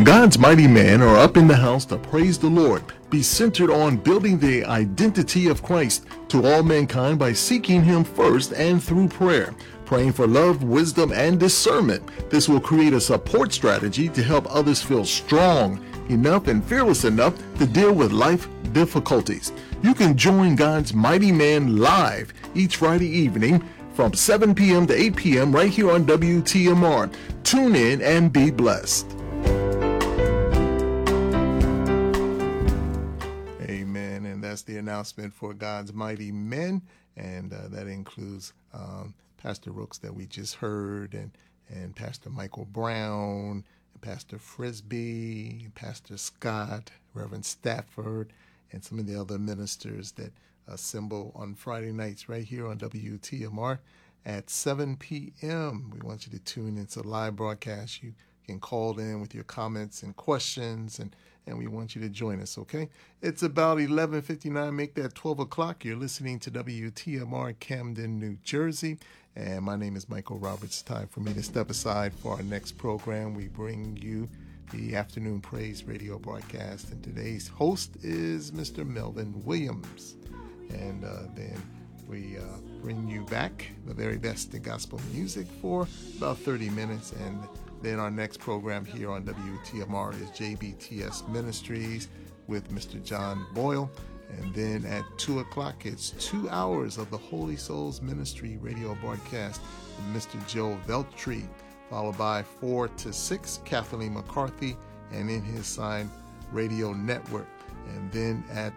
God's mighty men are up in the house to praise the Lord, be centered on building the identity of Christ to all mankind by seeking Him first and through prayer, praying for love, wisdom, and discernment. This will create a support strategy to help others feel strong enough and fearless enough to deal with life difficulties. You can join God's mighty men live each Friday evening from 7 p.m. to 8 p.m. right here on WTMR. Tune in and be blessed. Amen. And that's the announcement for God's mighty men. And that includes Pastor Rooks that we just heard, and Pastor Michael Brown, and Pastor Frisbee, and Pastor Scott, Reverend Stafford, and some of the other ministers that assemble on Friday nights right here on WTMR at 7 p.m. We want you to tune in. It's a live broadcast. You can call in with your comments and questions, and we want you to join us, okay? It's about 11:59. Make that 12 o'clock. You're listening to WTMR Camden, New Jersey, and my name is Michael Roberts. Time for me to step aside for our next program. We bring you the Afternoon Praise radio broadcast, and today's host is Mr. Melvin Williams. And then we bring you back the very best in gospel music for about 30 minutes. And then our next program here on WTMR is JBTS Ministries with Mr. John Boyle. And then at 2 o'clock, it's 2 hours of the Holy Souls Ministry radio broadcast with Mr. Joe Veltri, followed by 4 to 6, Kathleen McCarthy and In His Sign Radio Network. And then at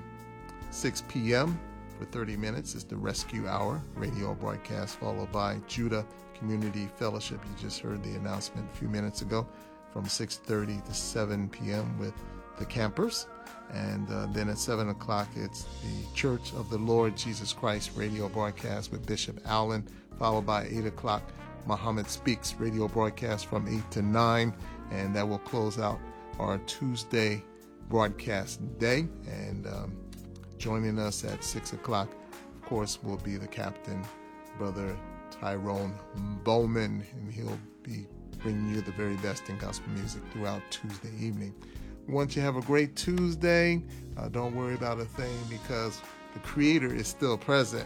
6 p.m. for 30 minutes is the Rescue Hour radio broadcast, followed by Judah Community Fellowship. You just heard the announcement a few minutes ago, from 6:30 to 7 p.m. with the Campers. And then at 7 o'clock, it's the Church of the Lord Jesus Christ radio broadcast with Bishop Allen, followed by 8 o'clock, Muhammad Speaks radio broadcast from 8 to 9. And that will close out our Tuesday broadcast day. And joining us at 6 o'clock, of course, will be the captain, Brother Tyrone Bowman, and he'll be bringing you the very best in gospel music throughout Tuesday evening. We want you to have a great Tuesday. Don't worry about a thing, because the Creator is still present.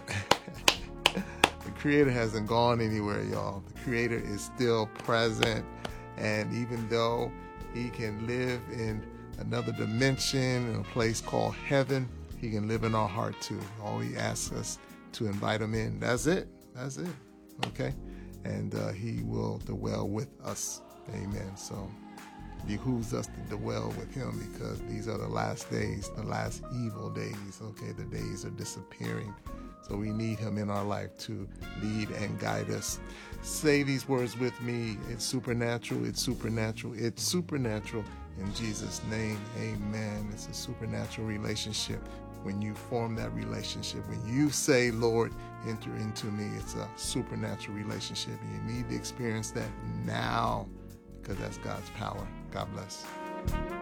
The Creator hasn't gone anywhere, y'all. The Creator is still present. And even though He can live in another dimension, in a place called heaven, He can live in our heart too. All He asks us to invite Him in. That's it. That's it. Okay? And He will dwell with us. Amen. So it behooves us to dwell with Him, because these are the last days, the last evil days. Okay? The days are disappearing. So we need Him in our life to lead and guide us. Say these words with me. It's supernatural. It's supernatural. It's supernatural. In Jesus' name, amen. It's a supernatural relationship. When you form that relationship, when you say, Lord, enter into me, it's a supernatural relationship. You need to experience that now, because that's God's power. God bless.